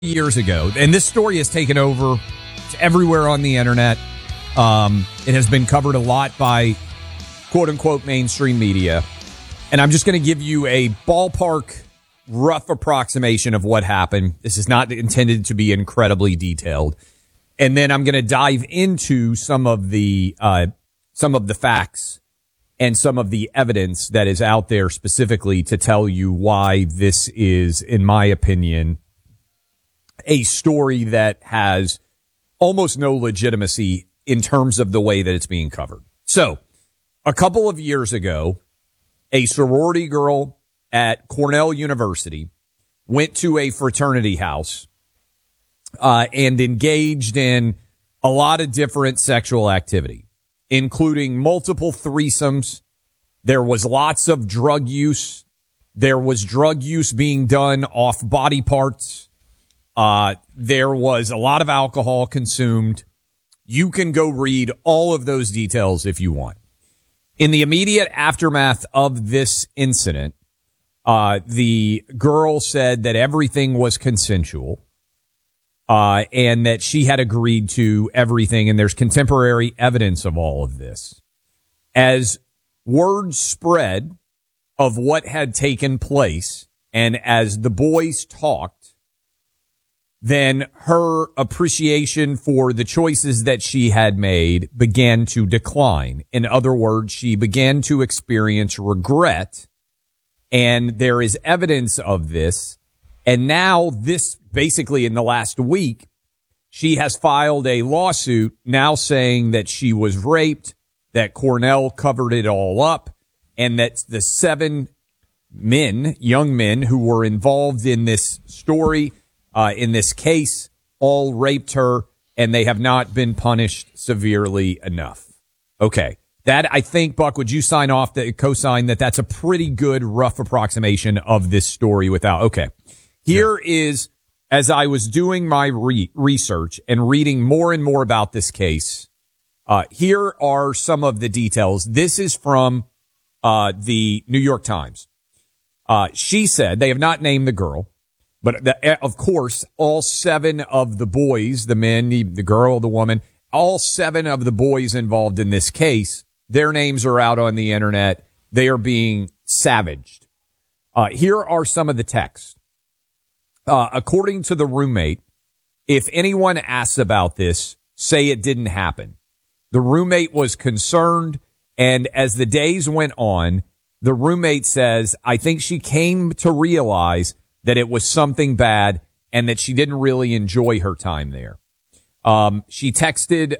years ago, and this story has taken over everywhere on the internet. It has been covered a lot by quote-unquote mainstream media. And I'm just going to give you a ballpark, rough approximation of what happened. This is not intended to be incredibly detailed. And then I'm going to dive into some of the facts and some of the evidence that is out there specifically to tell you why this is, in my opinion, a story that has almost no legitimacy in terms of the way that it's being covered. So, a couple of years ago, a sorority girl at Cornell University went to a fraternity house and engaged in a lot of different sexual activity, including multiple threesomes. There was lots of drug use. There was drug use being done off body parts. There was a lot of alcohol consumed. You can go read all of those details if you want. In the immediate aftermath of this incident, the girl said that everything was consensual, and that she had agreed to everything. And there's contemporary evidence of all of this. As word spread of what had taken place, and as the boys talked, then her appreciation for the choices that she had made began to decline. In other words, she began to experience regret, and there is evidence of this. And now this, basically in the last week, she has filed a lawsuit now saying that she was raped, that Cornell covered it all up, and that the 7 men, young men who were involved in this story, in this case, all raped her, and they have not been punished severely enough. Okay. That, I think, Buck, would you co-sign that that's a pretty good rough approximation of this story without, okay. Here is, as I was doing my research and reading more and more about this case, here are some of the details. This is from, the New York Times. She said, they have not named the girl, but of course, all 7 of the boys, the men, the girl, the woman, all 7 of the boys involved in this case, their names are out on the internet. They are being savaged. Here are some of the texts. According to the roommate, if anyone asks about this, say it didn't happen. The roommate was concerned, and as the days went on, the roommate says, I think she came to realize that it was something bad and that she didn't really enjoy her time there. She texted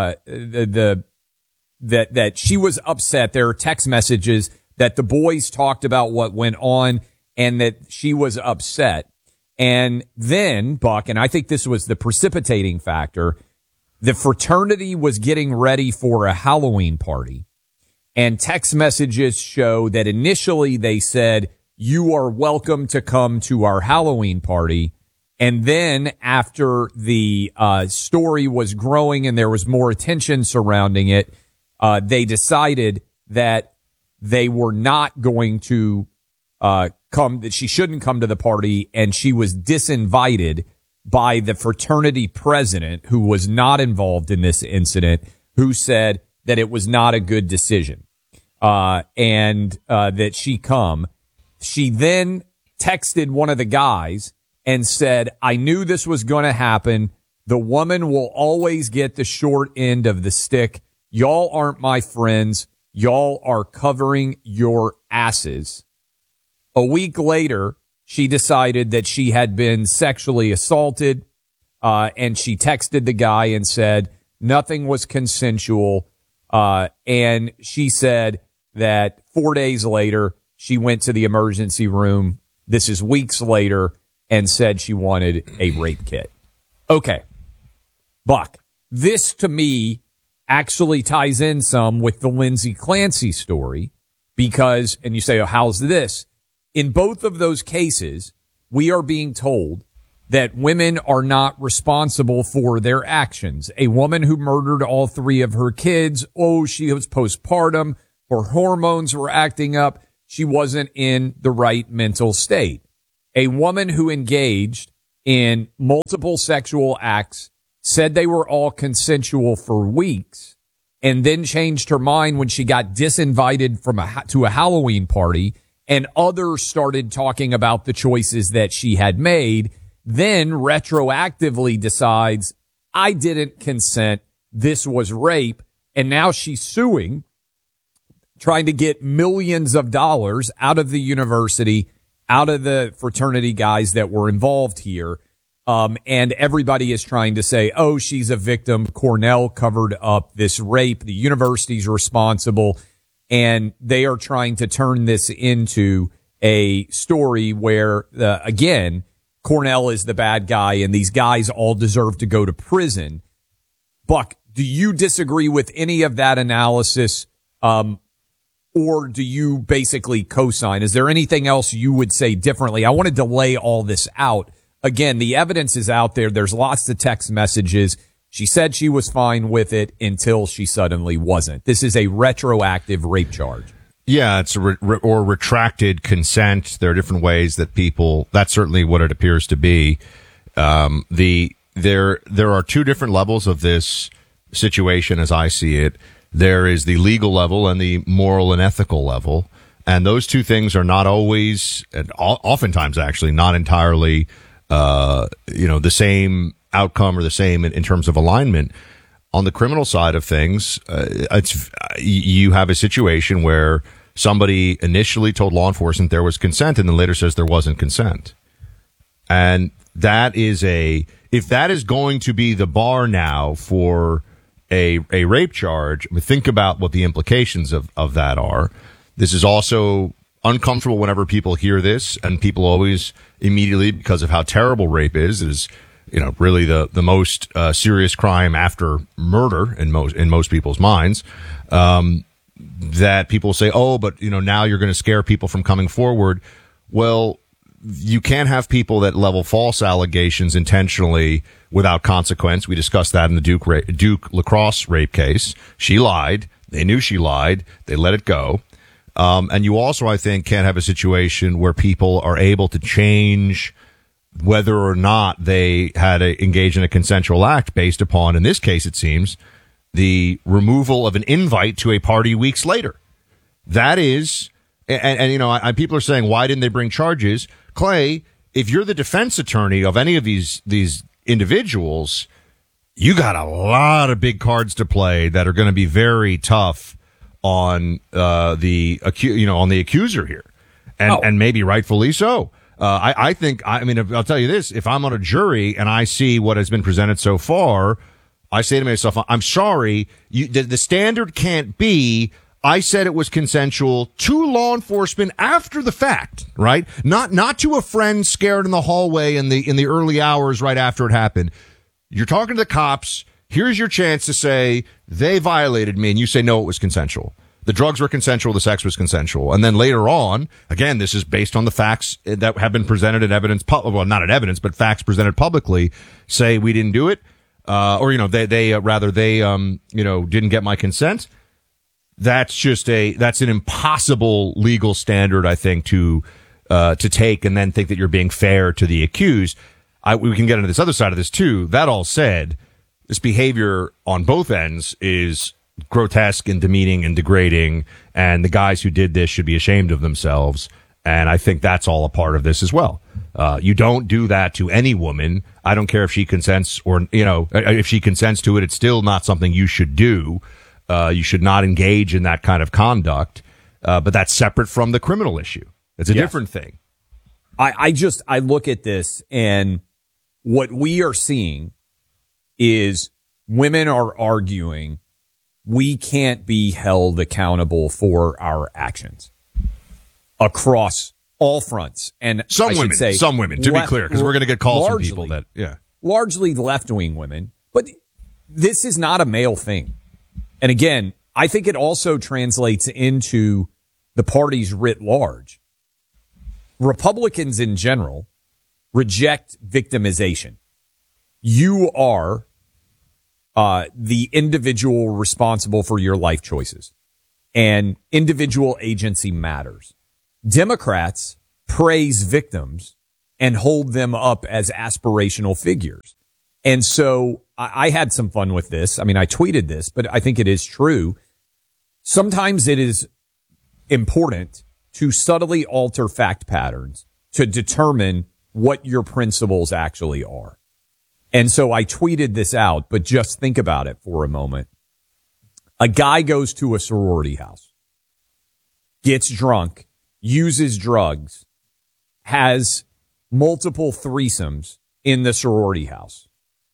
that she was upset. There are text messages that the boys talked about what went on and that she was upset. And then, Buck, and I think this was the precipitating factor, the fraternity was getting ready for a Halloween party. And text messages show that initially they said, you are welcome to come to our Halloween party. And then after the story was growing and there was more attention surrounding it, they decided that they were not going to come, that she shouldn't come to the party, and she was disinvited by the fraternity president, who was not involved in this incident, who said that it was not a good decision, and that she come. She then texted one of the guys and said, I knew this was going to happen. The woman will always get the short end of the stick. Y'all aren't my friends. Y'all are covering your asses. A week later, she decided that she had been sexually assaulted, and she texted the guy and said nothing was consensual. And she said that 4 days later, she went to the emergency room. This is weeks later, and said she wanted a rape kit. Okay. Buck, this to me actually ties in some with the Lindsay Clancy story because, and you say, oh, how's this? In both of those cases, we are being told that women are not responsible for their actions. A woman who murdered all 3 of her kids, she was postpartum, her hormones were acting up, she wasn't in the right mental state. A woman who engaged in multiple sexual acts, said they were all consensual for weeks, and then changed her mind when she got disinvited from to a Halloween party, and others started talking about the choices that she had made, then retroactively decides, I didn't consent, this was rape, and now she's suing, trying to get millions of dollars out of the university, out of the fraternity guys that were involved here. And everybody is trying to say, oh, she's a victim. Cornell covered up this rape. The university's responsible. And they are trying to turn this into a story where, again, Cornell is the bad guy and these guys all deserve to go to prison. Buck, do you disagree with any of that analysis? Or do you basically co-sign? Is there anything else you would say differently? I wanted to lay all this out. Again, the evidence is out there. There's lots of text messages. She said she was fine with it until she suddenly wasn't. This is a retroactive rape charge. Yeah, it's or retracted consent. There are different ways that that's certainly what it appears to be. There are two different levels of this situation as I see it. There is the legal level and the moral and ethical level. And those two things are not always, and oftentimes actually not entirely, the same outcome or the same in terms of alignment. On the criminal side of things, you have a situation where somebody initially told law enforcement there was consent and then later says there wasn't consent. And that is if that is going to be the bar now for a rape charge, I mean, think about what the implications of that are. This is also uncomfortable whenever people hear this, and people always immediately, because of how terrible rape is really the most serious crime after murder in most people's minds, that people say, oh, but now you're going to scare people from coming forward. Well, you can't have people that level false allegations intentionally without consequence. We discussed that in the Duke lacrosse rape case. She lied. They knew she lied. They let it go. And you also, I think, can't have a situation where people are able to change whether or not they had engaged in a consensual act based upon, in this case, it seems, the removal of an invite to a party weeks later. That is, and people are saying, why didn't they bring charges? Clay, if you're the defense attorney of any of these individuals, you got a lot of big cards to play that are going to be very tough on the accuser here, and maybe rightfully so. I think I'll tell you this: if I'm on a jury and I see what has been presented so far, I say to myself, I'm sorry, the standard can't be, I said it was consensual to law enforcement after the fact, right? Not to a friend scared in the hallway in the early hours right after it happened. You're talking to the cops. Here's your chance to say they violated me, and you say no, it was consensual. The drugs were consensual, the sex was consensual. And then later on, again, this is based on the facts that have been presented in evidence, well, not in evidence, but facts presented publicly, say we didn't do it, they didn't get my consent. That's an impossible legal standard, I think, to take and then think that you're being fair to the accused. We can get into this other side of this too. That all said, this behavior on both ends is grotesque and demeaning and degrading, and the guys who did this should be ashamed of themselves. And I think that's all a part of this as well. You don't do that to any woman. I don't care if she consents or, if she consents to it, it's still not something you should do. You should not engage in that kind of conduct. But that's separate from the criminal issue. It's a different thing. I look at this, and what we are seeing is women are arguing we can't be held accountable for our actions across all fronts. And some women, to be clear, because we're going to get calls from people that, largely left-wing women, but this is not a male thing. And again, I think it also translates into the parties writ large. Republicans in general reject victimization. You are the individual responsible for your life choices, and individual agency matters. Democrats praise victims and hold them up as aspirational figures. And so I had some fun with this. I mean, I tweeted this, but I think it is true. Sometimes it is important to subtly alter fact patterns to determine what your principles actually are. And so I tweeted this out, but just think about it for a moment. A guy goes to a sorority house, gets drunk, uses drugs, has multiple threesomes in the sorority house,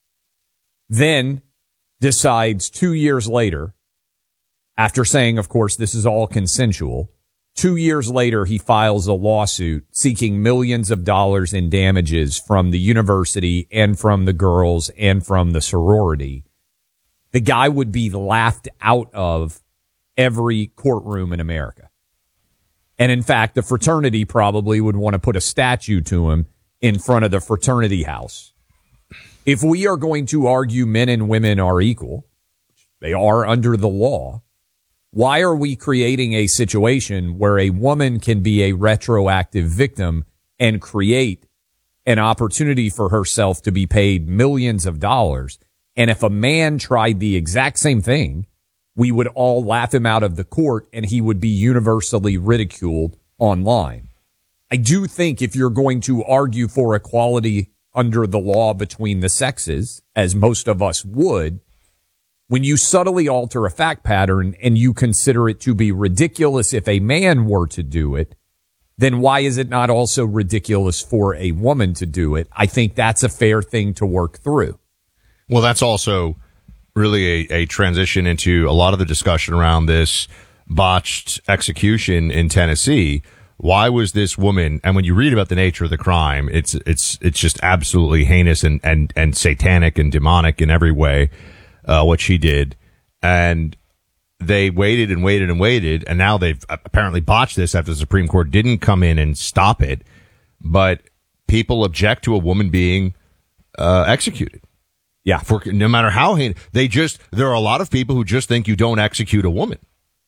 then decides 2 years later, after saying, of course, this is all consensual, 2 years later, he files a lawsuit seeking millions of dollars in damages from the university and from the girls and from the sorority. The guy would be laughed out of every courtroom in America. And in fact, the fraternity probably would want to put a statue to him in front of the fraternity house. If we are going to argue men and women are equal, they are under the law, why are we creating a situation where a woman can be a retroactive victim and create an opportunity for herself to be paid millions of dollars? And if a man tried the exact same thing, we would all laugh him out of the court and he would be universally ridiculed online. I do think if you're going to argue for equality under the law between the sexes, as most of us would, when you subtly alter a fact pattern and you consider it to be ridiculous if a man were to do it, then why is it not also ridiculous for a woman to do it? I think that's a fair thing to work through. Well, that's also really a transition into a lot of the discussion around this botched execution in Tennessee. Why was this woman, and when you read about the nature of the crime, it's just absolutely heinous and satanic and demonic in every way. What she did, and they waited and waited and waited, and now they've apparently botched this after the Supreme Court didn't come in and stop it. But people object to a woman being executed. Yeah, for no matter how heinous, there are a lot of people who just think you don't execute a woman,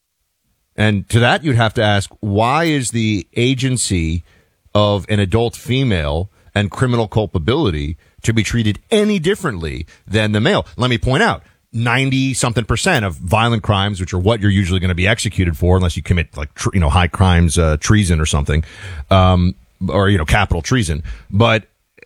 and to that you'd have to ask, why is the agency of an adult female and criminal culpability to be treated any differently than the male? Let me point out, 90-something% of violent crimes, which are what you're usually going to be executed for, unless you commit high crimes, treason or something, or capital treason. But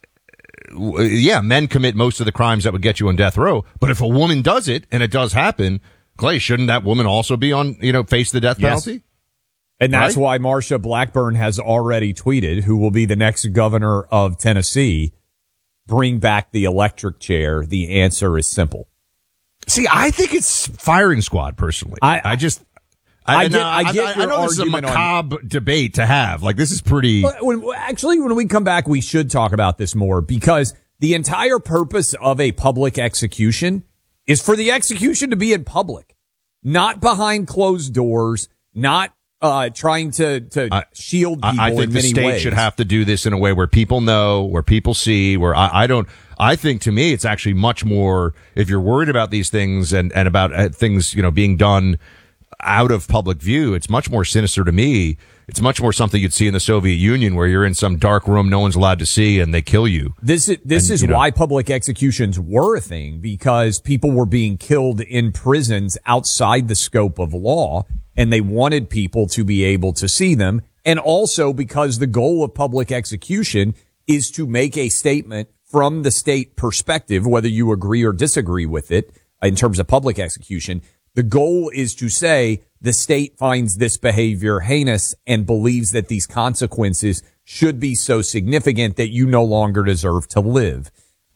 yeah, men commit most of the crimes that would get you on death row. But if a woman does it, and it does happen, Clay, shouldn't that woman also be on, face the death penalty? And that's why Marsha Blackburn has already tweeted, who will be the next governor of Tennessee, bring back the electric chair. The answer is simple. See, I think it's firing squad, personally. I get your argument. I know this is a macabre debate to have. Like, this is pretty. When we come back, we should talk about this more, because the entire purpose of a public execution is for the execution to be in public, not behind closed doors, not trying to shield people. I think in the many state ways. should have to do this in a way where people know, where people see, where I think, to me, it's actually much more, if you're worried about these things and about things, being done out of public view, it's much more sinister to me. It's much more something you'd see in the Soviet Union, where you're in some dark room no one's allowed to see and they kill you. This is why public executions were a thing, because people were being killed in prisons outside the scope of law, and they wanted people to be able to see them. And also because the goal of public execution is to make a statement from the state perspective, whether you agree or disagree with it in terms of public execution. The goal is to say the state finds this behavior heinous and believes that these consequences should be so significant that you no longer deserve to live.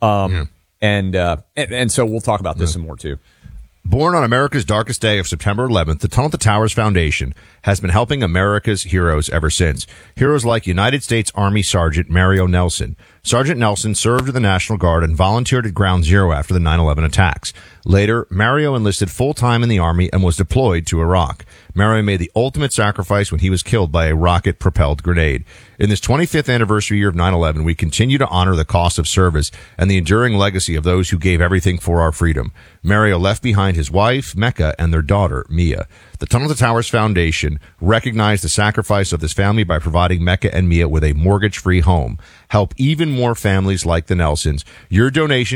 And so we'll talk about this some more too. Born on America's darkest day of September 11th, the Tunnel to Towers Foundation has been helping America's heroes ever since. Heroes like United States Army Sergeant Mario Nelson. Sergeant Nelson served in the National Guard and volunteered at Ground Zero after the 9/11 attacks. Later, Mario enlisted full-time in the Army and was deployed to Iraq. Mario made the ultimate sacrifice when he was killed by a rocket-propelled grenade. In this 25th anniversary year of 9/11, we continue to honor the cost of service and the enduring legacy of those who gave everything for our freedom. Mario left behind his wife, Mecca, and their daughter, Mia. The Tunnel to Towers Foundation recognized the sacrifice of this family by providing Mecca and Mia with a mortgage-free home. Help even more families like the Nelsons. Your donation